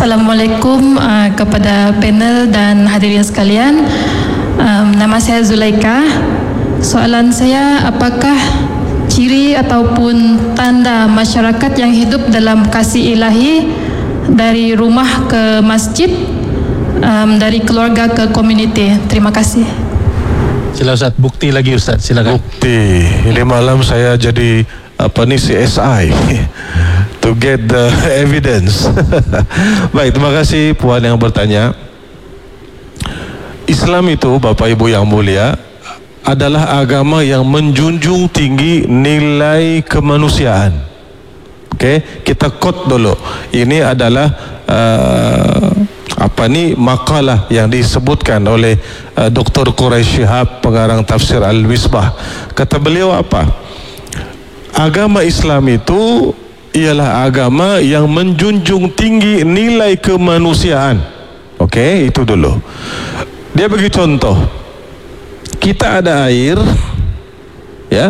Assalamualaikum kepada panel dan hadirin sekalian. Nama saya Zulaika. Soalan saya, apakah ciri ataupun tanda masyarakat yang hidup dalam kasih ilahi dari rumah ke masjid, dari keluarga ke komuniti? Terima kasih. Sila Ustaz, bukti lagi Ustaz, silakan. Bukti. Ini malam saya jadi CSI to get the evidence. Baik, terima kasih puan yang bertanya. Islam itu, Bapak Ibu yang mulia, adalah agama yang menjunjung tinggi nilai kemanusiaan. Okey, kita quote dulu. Ini adalah makalah yang disebutkan oleh Dr. Quraish Shihab, pengarang tafsir Al-Misbah. Kata beliau apa? Agama Islam itu ialah agama yang menjunjung tinggi nilai kemanusiaan. Okey, itu dulu. Dia bagi contoh. Kita ada air, ya.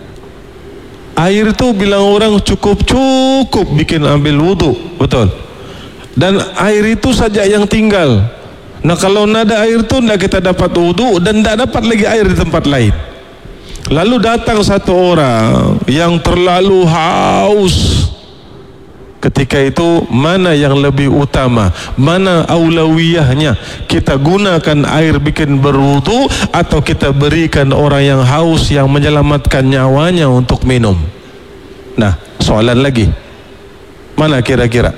Air itu bilang orang cukup bikin ambil wudu, betul. Dan air itu saja yang tinggal. Nah, kalau nada air itu tidak kita dapat wudu dan tidak dapat lagi air di tempat lain. Lalu datang satu orang yang terlalu haus. Ketika itu mana yang lebih utama? Mana aulawiyahnya? Kita gunakan air bikin berwudu atau kita berikan orang yang haus yang menyelamatkan nyawanya untuk minum? Nah, soalan lagi. Mana kira-kira?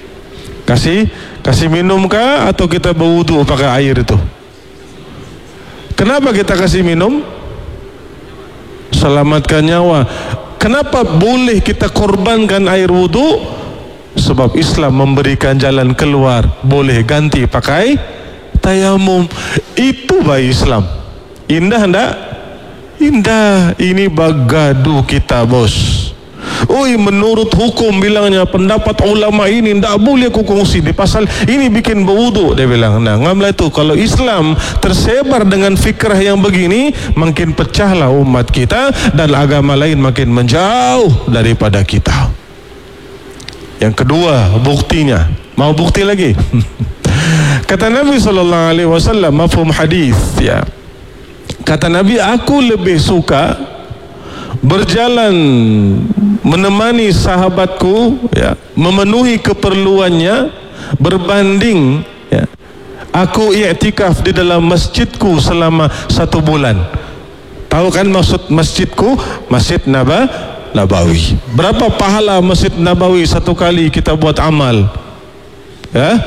Kasih minum kah atau kita berwudu pakai air itu? Kenapa kita kasih minum? Selamatkan nyawa. Kenapa boleh kita korbankan air wudu? Sebab Islam memberikan jalan keluar. Boleh ganti pakai tayamum. Itu baik Islam. Indah enggak? Indah. Ini bagadu kita, bos. Oi, menurut hukum bilangnya pendapat ulama ini tidak boleh aku kongsi di pasal ini bikin berwudu, dia bilang. Nah, ngamlah itu kalau Islam tersebar dengan fikrah yang begini, makin pecahlah umat kita dan agama lain makin menjauh daripada kita. Yang kedua, buktinya. Mau bukti lagi? Kata Nabi SAW, mafhum hadis, ya. Kata Nabi, aku lebih suka berjalan menemani sahabatku, ya, memenuhi keperluannya berbanding, ya, aku i'tikaf di dalam masjidku selama 1 bulan. Tahu kan maksud masjidku? Masjid Nabawi. Berapa pahala Masjid Nabawi satu kali kita buat amal? Ya,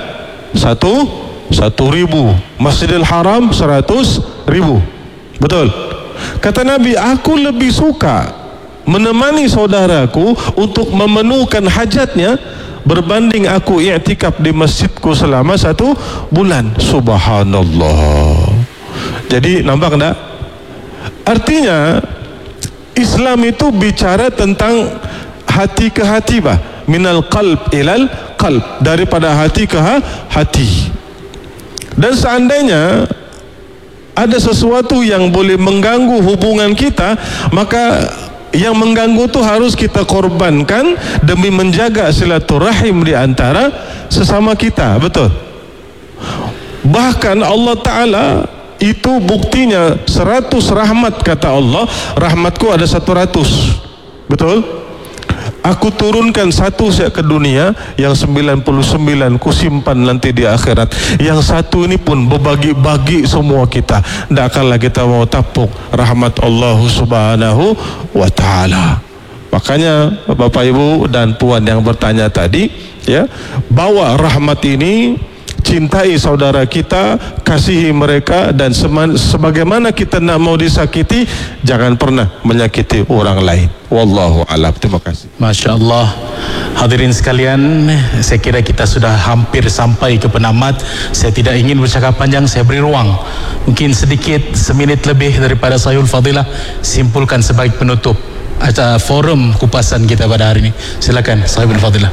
1.000. Masjidil Haram 100.000. Betul. Kata Nabi, aku lebih suka menemani saudaraku untuk memenuhkan hajatnya berbanding aku i'tikaf di masjidku selama 1 bulan. Subhanallah. Jadi nampak tak? Artinya Islam itu bicara tentang hati ke hati, bah, minal qalb ilal qalb, daripada hati ke hati. Dan seandainya ada sesuatu yang boleh mengganggu hubungan kita, maka yang mengganggu itu harus kita korbankan demi menjaga silaturahim di antara sesama kita. Betul. Bahkan Allah Ta'ala itu buktinya 100 rahmat, kata Allah, rahmatku ada 100. Betul? Aku turunkan 1 ke dunia, yang 99 ku simpan nanti di akhirat. Yang 1 ini pun berbagi-bagi semua kita. Tidak akanlah kita mau tapuk rahmat Allah Subhanahu wa Ta'ala. Makanya Bapak Ibu dan Puan yang bertanya tadi, ya, bawa rahmat ini, cintai saudara kita, kasihi mereka, dan sebagaimana kita nak mau disakiti, jangan pernah menyakiti orang lain. Wallahu a'lam. Terima kasih. Masya Allah. Hadirin sekalian, saya kira kita sudah hampir sampai ke penamat. Saya tidak ingin bercakap panjang, saya beri ruang mungkin sedikit, seminit lebih daripada Sahihul Fadilah, simpulkan sebagai penutup acara forum kupasan kita pada hari ini. Silakan Sahihul Fadilah.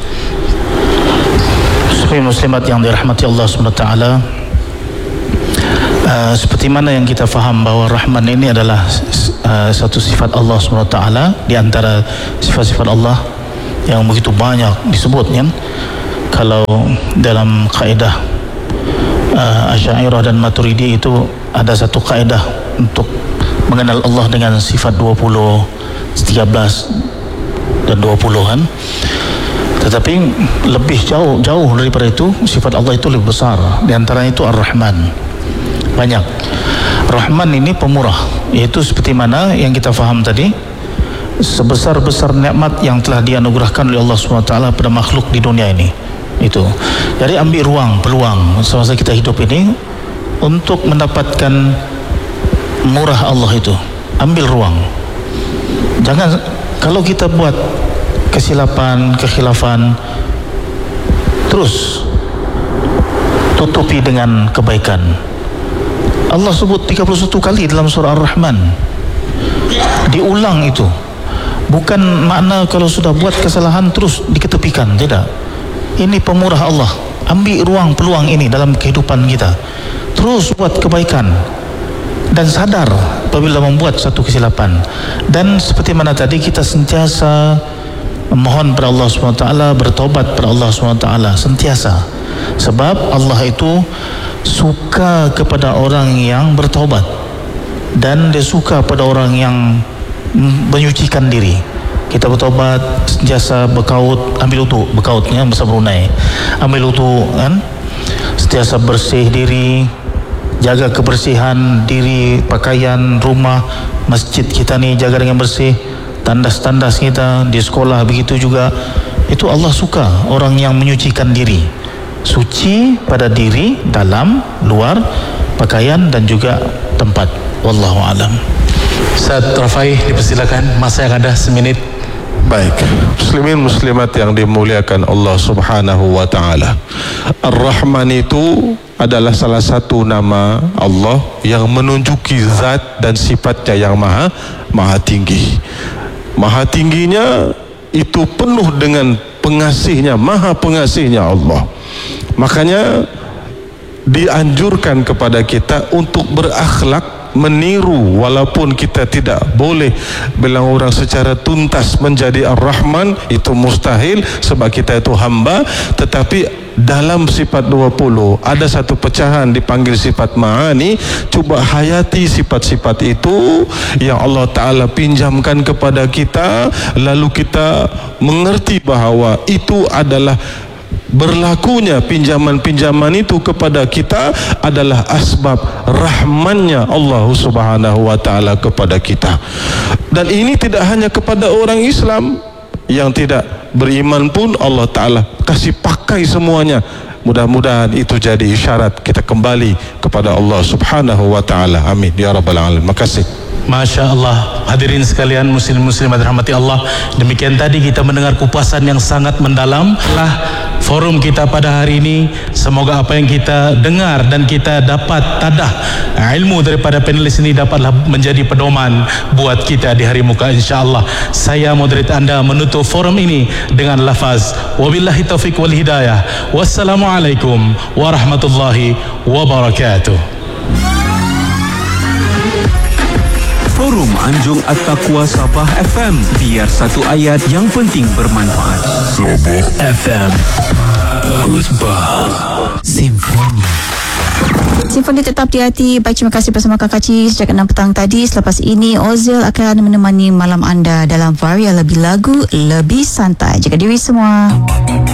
Muslimat yang dirahmati Allah SWT, seperti mana yang kita faham bahawa Rahman ini adalah satu sifat Allah SWT di antara sifat-sifat Allah yang begitu banyak disebut, kan? kalau dalam kaedah Asy'ariyah dan Maturidi itu ada satu kaedah untuk mengenal Allah dengan sifat 20, 13 dan 20 kan. Tetapi lebih jauh daripada itu, sifat Allah itu lebih besar. Di antaranya itu Ar-Rahman. Banyak. Rahman ini pemurah, yaitu seperti mana yang kita faham tadi, sebesar-besar nikmat yang telah dianugerahkan oleh Allah SWT pada makhluk di dunia ini. Itu. Jadi ambil ruang, peluang semasa kita hidup ini untuk mendapatkan murah Allah itu. Ambil ruang. Jangan, kalau kita buat kesilapan, kekhilafan, terus tutupi dengan kebaikan. Allah sebut 31 kali dalam surah Ar-Rahman. Diulang itu. Bukan makna kalau sudah buat kesalahan terus diketepikan, tidak. Ini pemurah Allah. Ambil ruang peluang ini dalam kehidupan kita. Terus buat kebaikan dan sadar apabila membuat satu kesilapan. Dan seperti mana tadi, kita sentiasa mohon pada Allah SWT, bertobat pada Allah SWT sentiasa. Sebab Allah itu suka kepada orang yang bertobat, dan dia suka pada orang yang menyucikan diri. Kita bertobat, sentiasa berkaut, ambil wudu, berkautnya bahasa Brunei, ambil wudu kan, sentiasa bersih diri, jaga kebersihan diri, pakaian, rumah, masjid kita ni jaga dengan bersih, tandas-tandas kita di sekolah begitu juga. Itu Allah suka orang yang menyucikan diri, suci pada diri, dalam, luar, pakaian dan juga tempat. Wallahu alam. Ustaz Rafai, dipersilakan, masa yang ada seminit. Baik, muslimin muslimat yang dimuliakan Allah Subhanahu wa taala. Ar-Rahman itu adalah salah satu nama Allah yang menunjuki zat dan sifatnya yang maha tinggi. Maha tingginya itu penuh dengan pengasihnya, maha pengasihnya Allah. Makanya dianjurkan kepada kita untuk berakhlak, meniru, walaupun kita tidak boleh bilang orang secara tuntas menjadi Ar-Rahman, itu mustahil sebab kita itu hamba. Tetapi dalam sifat 20 ada satu pecahan dipanggil sifat ma'ani. Cuba hayati sifat-sifat itu yang Allah Ta'ala pinjamkan kepada kita, lalu kita mengerti bahawa itu adalah berlakunya pinjaman-pinjaman itu kepada kita adalah asbab rahmannya Allah Subhanahu wa taala kepada kita. Dan ini tidak hanya kepada orang Islam, yang tidak beriman pun Allah Ta'ala kasih pakai semuanya. Mudah-mudahan itu jadi isyarat kita kembali kepada Allah Subhanahu wa ta'ala. Amin ya rabbal alamin. Makasih. Masya Allah, hadirin sekalian, muslim-muslimat rahmati Allah. Demikian tadi kita mendengar kupasan yang sangat mendalam lah forum kita pada hari ini. Semoga apa yang kita dengar dan kita dapat tadah ilmu daripada panelis ini dapatlah menjadi pedoman buat kita di hari muka, insya-Allah. Saya moderator anda menutup forum ini dengan lafaz wabillahi taufiq wal hidayah. Wassalamualaikum warahmatullahi wabarakatuh. Forum Anjung At-Taqwa Sabah FM. Biar satu ayat yang penting bermanfaat. Sabah FM. Khutbah Simfoni. Simfoni tetap di hati. Baik, terima kasih bersama Kak Kaci sejak 6 petang tadi. Selepas ini Ozil akan menemani malam anda dalam varia lebih lagu, lebih santai. Jaga diri semua.